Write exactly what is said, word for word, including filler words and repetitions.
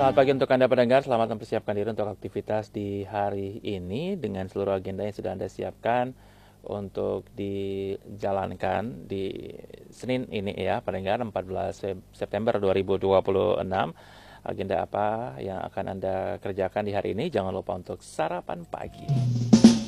Selamat pagi untuk Anda pendengar, selamat mempersiapkan diri untuk aktivitas di hari ini dengan seluruh agenda yang sudah Anda siapkan untuk dijalankan di Senin ini ya, pendengar empat belas September dua ribu dua puluh enam. Agenda apa yang akan Anda kerjakan di hari ini? Jangan lupa untuk sarapan pagi.